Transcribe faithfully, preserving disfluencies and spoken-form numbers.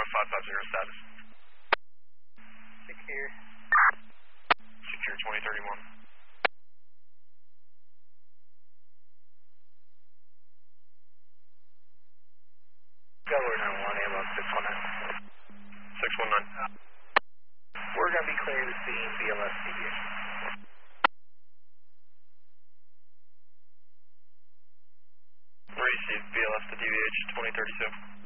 on five five zero status. Secure. Secure twenty thirty-one. Delaware nine one, ambulance six one nine. six one nine. We're going to be clearing the scene, B L S deviation. Received B L S to D V H twenty thirty-two.